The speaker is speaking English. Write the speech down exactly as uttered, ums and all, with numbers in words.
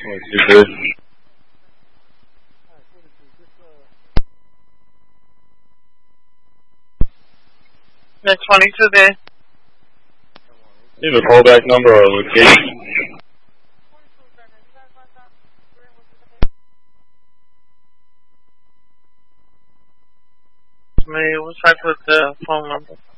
twenty-two, good. The twenty-two good. Do you have a callback number or a location? Maybe we'll try to put the phone number.